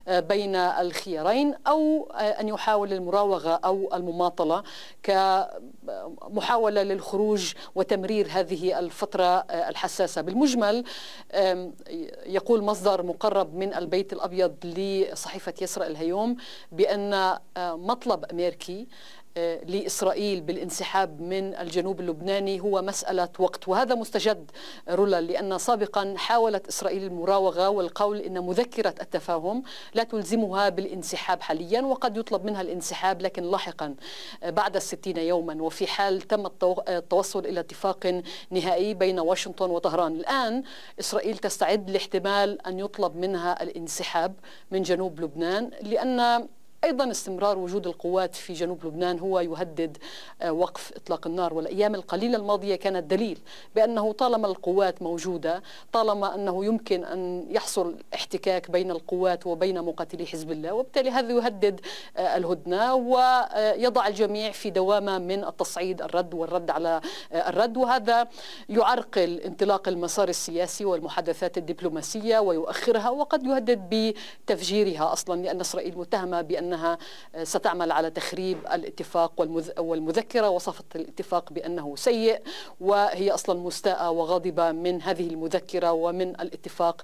بين الخيارين، أو أن يحاول المراوغة أو المماطلة كمحاولة للخروج وتمرير هذه الفترة الحساسة. بالمجمل يقول مصدر مقرب من البيت الأبيض لصحيفة يسرى الهيوم بأن مطلب أمريكي لإسرائيل بالانسحاب من الجنوب اللبناني هو مسألة وقت. وهذا مستجد رولا، لأن سابقا حاولت إسرائيل المراوغة والقول إن مذكرة التفاهم لا تلزمها بالانسحاب حاليا، وقد يطلب منها الانسحاب لكن لاحقا بعد 60 يوما، وفي حال تم التوصل إلى اتفاق نهائي بين واشنطن وطهران. الآن إسرائيل تستعد لاحتمال أن يطلب منها الانسحاب من جنوب لبنان، لأن أيضا استمرار وجود القوات في جنوب لبنان هو يهدد وقف إطلاق النار. والأيام القليلة الماضية كانت دليل بأنه طالما القوات موجودة، طالما أنه يمكن أن يحصل احتكاك بين القوات وبين مقاتلي حزب الله، وبالتالي هذا يهدد الهدنة ويضع الجميع في دوامة من التصعيد الرد والرد على الرد، وهذا يعرقل انطلاق المسار السياسي والمحادثات الدبلوماسية ويؤخرها، وقد يهدد بتفجيرها أصلا، لأن إسرائيل متهمة بأن أنها ستعمل على تخريب الاتفاق والمذكرة، وصفت الاتفاق بأنه سيء، وهي أصلا مستاءة وغاضبة من هذه المذكرة ومن الاتفاق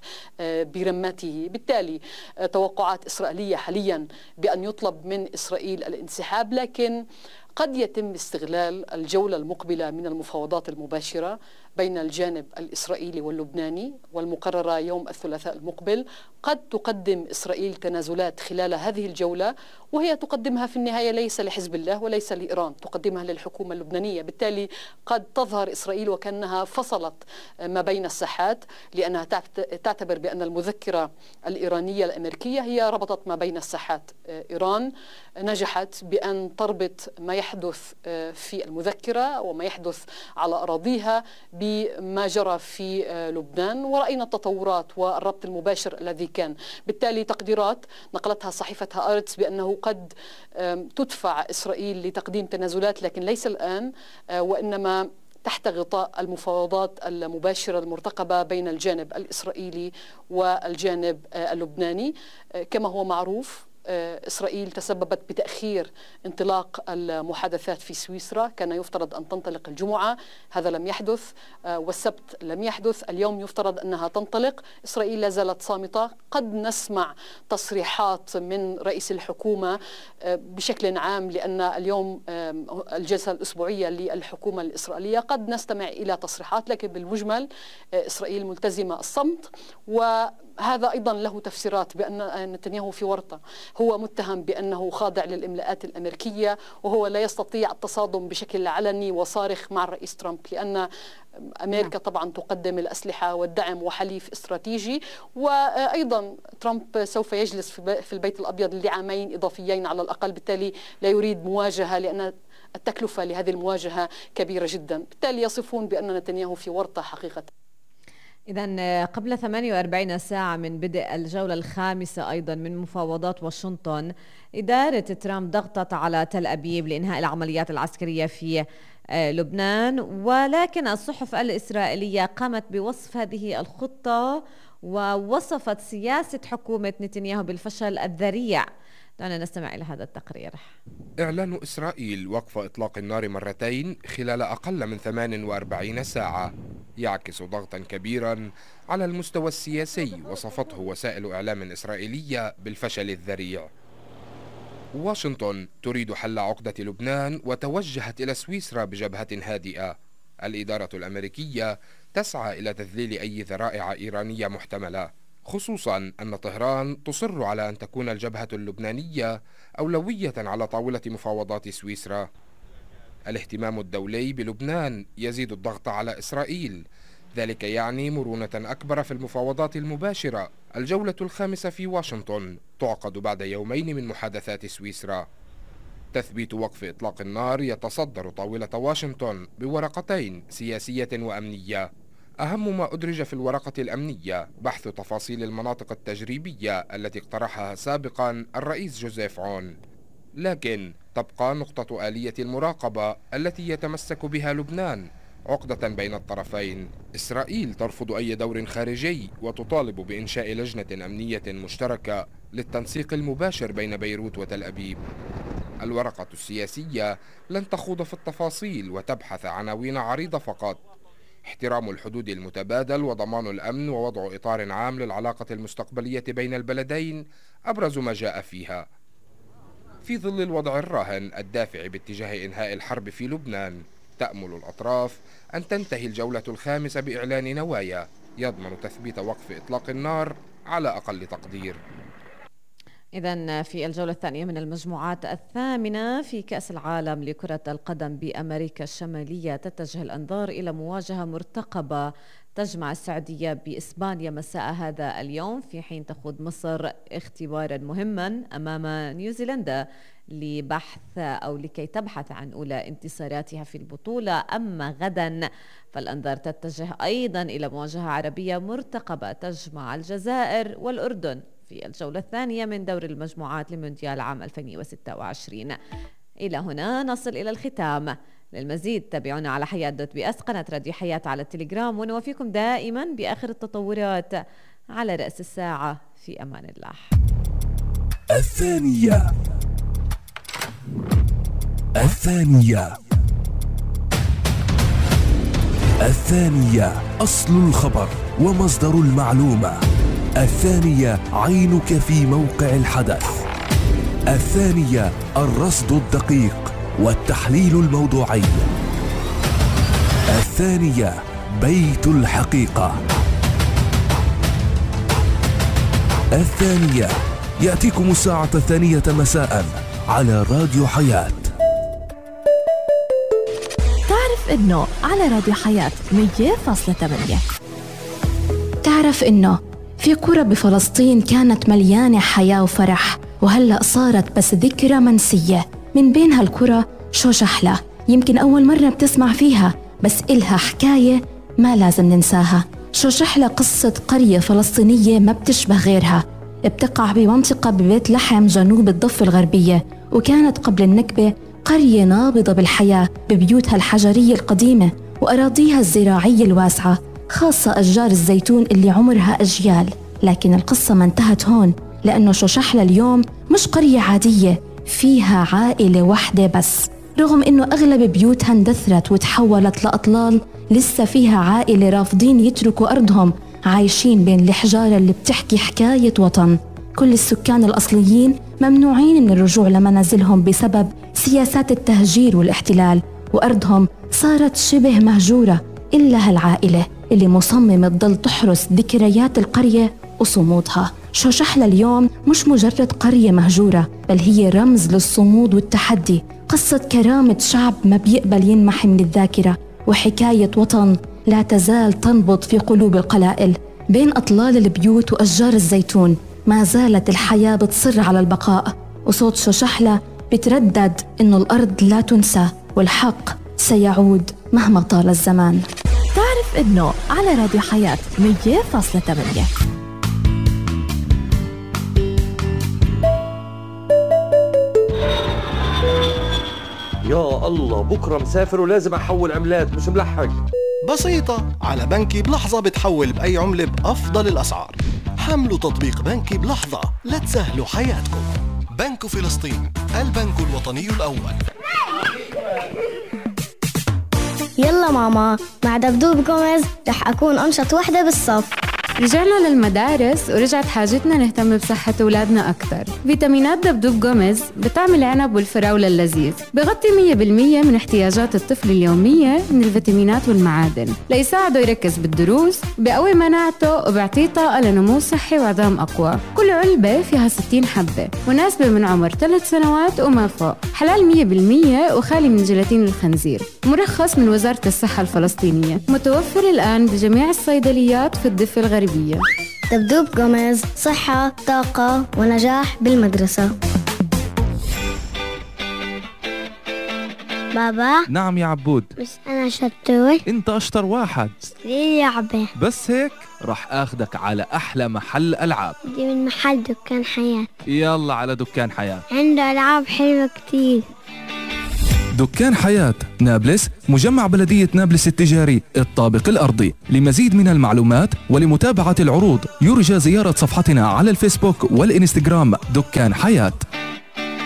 برمته. بالتالي توقعات إسرائيلية حاليا بأن يطلب من إسرائيل الانسحاب، لكن قد يتم استغلال الجولة المقبلة من المفاوضات المباشرة بين الجانب الإسرائيلي واللبناني والمقررة يوم الثلاثاء المقبل. قد تقدم إسرائيل تنازلات خلال هذه الجولة، وهي تقدمها في النهاية ليس لحزب الله وليس لإيران، تقدمها للحكومة اللبنانية. بالتالي قد تظهر إسرائيل وكأنها فصلت ما بين الساحات، لأنها تعتبر بأن المذكرة الإيرانية الأمريكية هي ربطت ما بين الساحات. إيران نجحت بأن تربط ما يحدث في المذكرة وما يحدث على أراضيها بما جرى في لبنان، ورأينا التطورات والربط المباشر الذي كان. بالتالي تقديرات نقلتها صحيفة هآرتس بأنه قد تدفع إسرائيل لتقديم تنازلات، لكن ليس الآن، وإنما تحت غطاء المفاوضات المباشرة المرتقبة بين الجانب الإسرائيلي والجانب اللبناني. كما هو معروف، إسرائيل تسببت بتأخير انطلاق المحادثات في سويسرا، كان يفترض أن تنطلق الجمعة، هذا لم يحدث، والسبت لم يحدث، اليوم يفترض أنها تنطلق. إسرائيل لا زالت صامتة. قد نسمع تصريحات من رئيس الحكومة بشكل عام، لأن اليوم الجلسة الأسبوعية للحكومة الإسرائيلية، قد نستمع إلى تصريحات، لكن بالمجمل إسرائيل ملتزمة الصمت. وهذا أيضا له تفسيرات بأن نتنياهو في ورطة، هو متهم بأنه خاضع للإملاءات الأمريكية، وهو لا يستطيع التصادم بشكل علني وصارخ مع الرئيس ترامب، لأن أمريكا طبعا تقدم الأسلحة والدعم وحليف استراتيجي، وأيضا ترامب سوف يجلس في البيت الأبيض لعامين إضافيين على الأقل، بالتالي لا يريد مواجهة لأن التكلفة لهذه المواجهة كبيرة جدا. بالتالي يصفون بأن نتنياهو في ورطة حقيقة. إذن قبل 48 ساعة من بدء الجولة الخامسة أيضا من مفاوضات واشنطن، إدارة ترامب ضغطت على تل أبيب لإنهاء العمليات العسكرية في لبنان، ولكن الصحف الإسرائيلية قامت بوصف هذه الخطة ووصفت سياسة حكومة نتنياهو بالفشل الذريع. دعنا نستمع إلى هذا التقرير. إعلان إسرائيل وقف إطلاق النار مرتين خلال أقل من 48 ساعة يعكس ضغطا كبيرا على المستوى السياسي وصفته وسائل إعلام إسرائيلية بالفشل الذريع. واشنطن تريد حل عقدة لبنان وتوجهت إلى سويسرا بجبهة هادئة. الإدارة الأمريكية تسعى إلى تذليل أي ذرائع إيرانية محتملة، خصوصا أن طهران تصر على أن تكون الجبهة اللبنانية أولوية على طاولة مفاوضات سويسرا. الاهتمام الدولي بلبنان يزيد الضغط على إسرائيل، ذلك يعني مرونة أكبر في المفاوضات المباشرة. الجولة الخامسة في واشنطن تعقد بعد يومين من محادثات سويسرا. تثبيت وقف إطلاق النار يتصدر طاولة واشنطن بورقتين سياسية وأمنية. أهم ما أدرج في الورقة الأمنية بحث تفاصيل المناطق التجريبية التي اقترحها سابقا الرئيس جوزيف عون، لكن تبقى نقطة آلية المراقبة التي يتمسك بها لبنان عقدة بين الطرفين. إسرائيل ترفض أي دور خارجي وتطالب بإنشاء لجنة أمنية مشتركة للتنسيق المباشر بين بيروت وتل أبيب. الورقة السياسية لن تخوض في التفاصيل وتبحث عناوين عريضة فقط: احترام الحدود المتبادل وضمان الأمن ووضع إطار عام للعلاقة المستقبلية بين البلدين أبرز ما جاء فيها. في ظل الوضع الراهن الدافع باتجاه إنهاء الحرب في لبنان، تأمل الأطراف أن تنتهي الجولة الخامسة بإعلان نوايا يضمن تثبيت وقف إطلاق النار على أقل تقدير. إذن في الجولة الثانية من المجموعات الثامنة في كأس العالم لكرة القدم بأمريكا الشمالية، تتجه الأنظار إلى مواجهة مرتقبة تجمع السعودية بإسبانيا مساء هذا اليوم، في حين تخوض مصر اختبارا مهما أمام نيوزيلندا لبحث أو لكي تبحث عن أولى انتصاراتها في البطولة. أما غدا فالأنظار تتجه أيضا إلى مواجهة عربية مرتقبة تجمع الجزائر والأردن في الجولة الثانية من دور المجموعات لمونديال عام 2026. إلى هنا نصل إلى الختام. للمزيد تابعونا على حياة.بس، قناة راديو حياة على التليجرام، ونوفيكم دائما بآخر التطورات على رأس الساعة. في أمان الله. الثانية أصل الخبر ومصدر المعلومة. الثانية عينك في موقع الحدث. الثانية الرصد الدقيق والتحليل الموضوعي. الثانية بيت الحقيقة. الثانية يأتيكم الساعة 2 مساء على راديو حياة. تعرف إنه على راديو حياة 100.8 تعرف إنه في قرى بفلسطين كانت مليانة حياة وفرح، وهلأ صارت بس ذكرى منسية. من بين هالقرى شوشحلة، يمكن أول مرة بتسمع فيها، بس إلها حكاية ما لازم ننساها. شوشحلة قصة قرية فلسطينية ما بتشبه غيرها، بتقع بمنطقة ببيت لحم جنوب الضفة الغربية، وكانت قبل النكبة قرية نابضة بالحياة ببيوتها الحجرية القديمة وأراضيها الزراعية الواسعة، خاصة أشجار الزيتون اللي عمرها أجيال. لكن القصة ما انتهت هون، لأنه شوشحلة اليوم مش قرية عادية، فيها عائلة واحدة بس. رغم إنه أغلب بيوتها اندثرت وتحولت لأطلال، لسه فيها عائلة رافضين يتركوا أرضهم، عايشين بين الحجارة اللي بتحكي حكاية وطن. كل السكان الأصليين ممنوعين من الرجوع لمنازلهم بسبب سياسات التهجير والاحتلال، وأرضهم صارت شبه مهجورة إلا هالعائلة اللي مصممة تضل تحرس ذكريات القرية وصمودها. شوشحلة اليوم مش مجرد قرية مهجورة، بل هي رمز للصمود والتحدي، قصة كرامة شعب ما بيقبل ينمحي من الذاكرة، وحكاية وطن لا تزال تنبض في قلوب القلائل. بين أطلال البيوت وأشجار الزيتون ما زالت الحياة بتصر على البقاء، وصوت شوشحلة بتردد إنه الأرض لا تنسى والحق سيعود مهما طال الزمان. تعرف إنه على راديو حياة 100.8 يا الله، بكرة مسافر ولازم أحول عملات، مش ملحق. بسيطة، على بنكي بلحظة بتحول بأي عملة بأفضل الأسعار. حملوا تطبيق بنكي بلحظة لتسهلوا حياتكم. بنك فلسطين، البنك الوطني الأول. يلا ماما، مع دبدوب جوميز رح أكون أنشط وحدة بالصف. رجعنا للمدارس ورجعت حاجتنا نهتم بصحة أولادنا أكثر. فيتامينات دبدوب جوميز بتعمل العنب والفراولة اللذيذ، بغطي 100% من احتياجات الطفل اليومية من الفيتامينات والمعادن، ليساعده يركز بالدروس، بقوي مناعته وبيعطيه طاقة لنمو صحي وعظام أقوى. كل علبة فيها 60 حبة، مناسبة من عمر 3 سنوات وما فوق، حلال 100% وخالي من جيلاتين الخنزير، مرخص من وزارة الصحة الفلسطينية، متوفر الآن بجميع الصيدليات في الضفة الغربية. دبدوب جوميز، صحة، طاقة ونجاح بالمدرسة. بابا. نعم يا عبود. بس أنا شطور. أنت أشطر واحد. ليه لعبة؟ بس هيك رح أخدك على أحلى محل ألعاب. دي من محل دكان حياة. يلا على دكان حياة، عنده ألعاب حلوة كتير. دكان حياة نابلس، مجمع بلدية نابلس التجاري الطابق الأرضي. لمزيد من المعلومات ولمتابعة العروض يرجى زيارة صفحتنا على الفيسبوك والإنستغرام دكان حياة.